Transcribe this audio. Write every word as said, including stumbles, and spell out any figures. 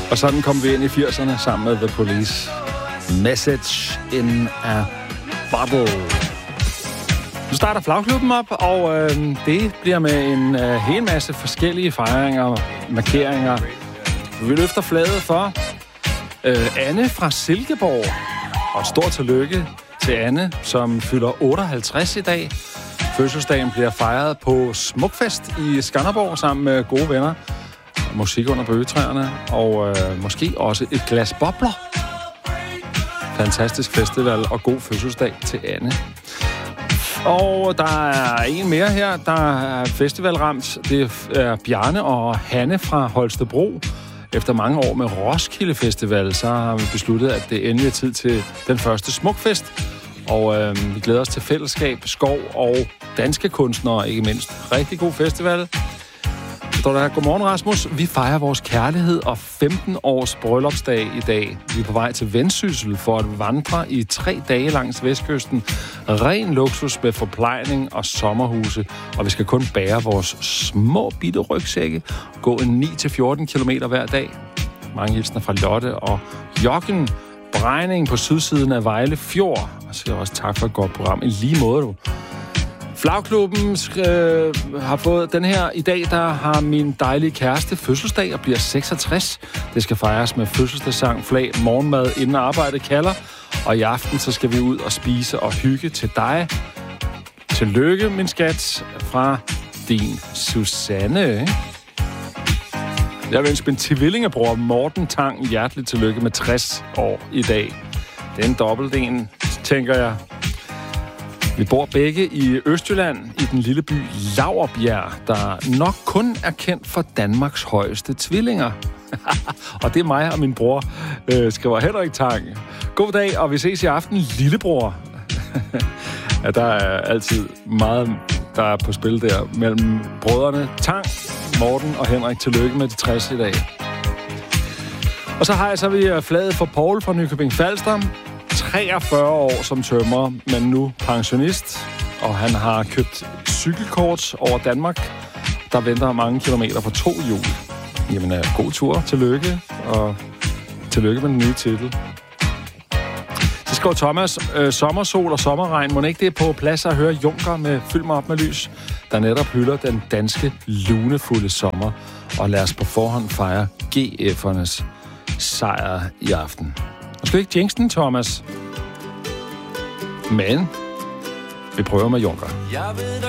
Og sådan kom vi ind i firserne sammen med The Police. Message in a Bottle. Nu starter Flagklubben op, og øh, det bliver med en øh, hel masse forskellige fejringer og markeringer. Vi løfter flaget for øh, Anne fra Silkeborg. Og stort tillykke til Anne, som fylder otteoghalvtreds i dag. Fødselsdagen bliver fejret på Smukfest i Skanderborg sammen med gode venner. Musik under bøgetræerne, og øh, måske også et glas bobler. Fantastisk festival og god fødselsdag til Anne. Og der er en mere her, der er festivalramt. Det er Bjarne og Hanne fra Holstebro. Efter mange år med Roskilde Festival, så har vi besluttet, at det endelig er tid til den første Smukfest. Og øh, vi glæder os til fællesskab, skov og danske kunstnere, ikke mindst. Rigtig god festival. Så der er, godmorgen Rasmus. Vi fejrer vores kærlighed og femten års bryllupsdag i dag. Vi er på vej til Vendsyssel for at vandre i tre dage langs vestkysten. Ren luksus med forplejning og sommerhuse. Og vi skal kun bære vores små bitte rygsække. Gå en ni til fjorten kilometer hver dag. Mange hilsner fra Lotte og Jokken. Brejning på sydsiden af Vejle Fjord. Og så også tak for et godt program. I lige måde, du. Flagklubben øh, har fået den her. I dag, der har min dejlige kæreste fødselsdag og bliver seksogtres. Det skal fejres med fødselsdagssang, flag, morgenmad, inden arbejdet kalder. Og i aften, så skal vi ud og spise og hygge til dig. Tillykke, min skat, fra din Susanne. Jeg vil ønske min tvillingebror Morten Tang hjerteligt tillykke med tres år i dag. Det er en dobbelt en, tænker jeg. Vi bor begge i Østjylland, i den lille by Laurbjerg, der nok kun er kendt for Danmarks højeste tvillinger. Og det er mig og min bror, øh, skriver Henrik Tang. God dag, og vi ses i aften, lillebror. Ja, der er altid meget, der er på spil der mellem brødrene Tang, Morten og Henrik. Tillykke med de tres i dag. Og så har jeg så vi flaget for Paul fra Nykøbing Falster. treogfyrre år som tømrer, men nu pensionist. Og han har købt cykelkort over Danmark, der venter mange kilometer på to hjul. Jamen, god tur. Tillykke. Og tillykke med den nye titel. Så skriver Thomas, øh, sommersol og sommerregn. Må ikke det er på plads at høre Junker med Fyld mig op med lys, der netop hylder den danske lunefulde sommer. Og lad os på forhånd fejre G F'ernes sejr i aften. Og skal ikke jinx den, Thomas. Men vi prøver med Junker.